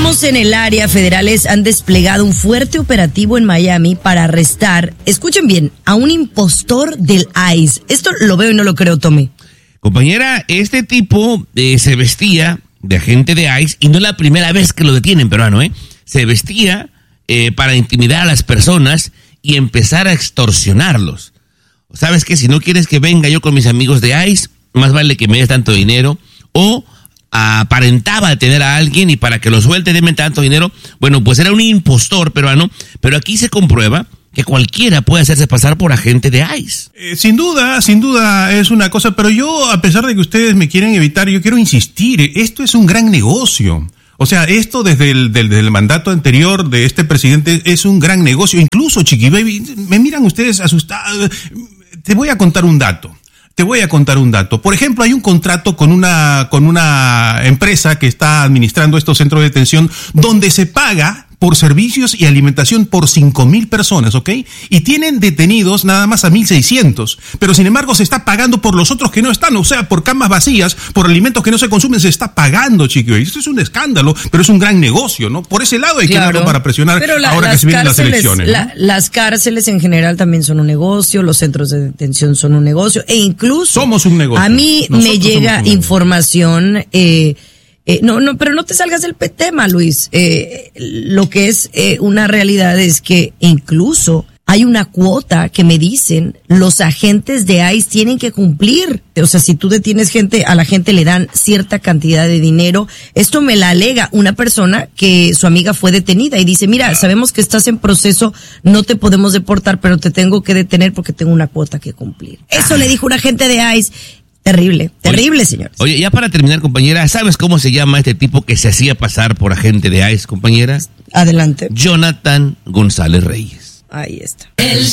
Estamos en el área. Federales han desplegado un fuerte operativo en Miami para arrestar, escuchen bien, a un impostor del ICE. Esto lo veo y no lo creo, Tommy. Compañera, este tipo se vestía de agente de ICE y no es la primera vez que lo detienen, peruano, Se vestía para intimidar a las personas y empezar a extorsionarlos. ¿Sabes qué? Si no quieres que venga yo con mis amigos de ICE, más vale que me des tanto dinero. O aparentaba tener a alguien y para que lo suelte denme tanto dinero. Bueno, pues era un impostor peruano, pero aquí se comprueba que cualquiera puede hacerse pasar por agente de ICE. Sin duda es una cosa, pero yo, a pesar de que ustedes me quieren evitar, yo quiero insistir, esto es un gran negocio. O sea, esto desde el mandato anterior de este presidente es un gran negocio. Incluso, Chiqui Baby, me miran ustedes asustados. Te voy a contar un dato. Por ejemplo, hay un contrato con una empresa que está administrando estos centros de detención donde se paga por servicios y alimentación por 5,000 personas, ¿ok? Y tienen detenidos nada más a 1,600. Pero sin embargo se está pagando por los otros que no están, o sea, por camas vacías, por alimentos que no se consumen, se está pagando, Chiqui. Esto es un escándalo, pero es un gran negocio, ¿no? Por ese lado hay que darlo para presionar ahora que se vienen las elecciones, ¿no? Las cárceles en general también son un negocio, los centros de detención son un negocio, e incluso somos un negocio. A mí me llega información, pero no te salgas del tema, Luis. Lo que es una realidad es que incluso hay una cuota que me dicen los agentes de ICE tienen que cumplir. O sea, si tú detienes gente, a la gente le dan cierta cantidad de dinero. Esto me la alega una persona que su amiga fue detenida y dice, mira, sabemos que estás en proceso, no te podemos deportar, pero te tengo que detener porque tengo una cuota que cumplir. Eso le dijo un agente de ICE. Terrible, señores. Oye, ya para terminar, compañera, ¿sabes cómo se llama este tipo que se hacía pasar por agente de ICE, compañera? Adelante. Jonathan González Reyes. Ahí está.